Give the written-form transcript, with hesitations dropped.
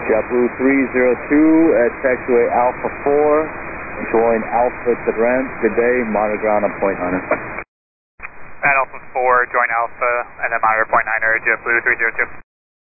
JetBlue 302 at taxiway Alpha 4, join Alpha to Brent. Good day, monitor ground on Point Niner. At Alpha 4, join Alpha, and then monitor Point Niner, JetBlue 302.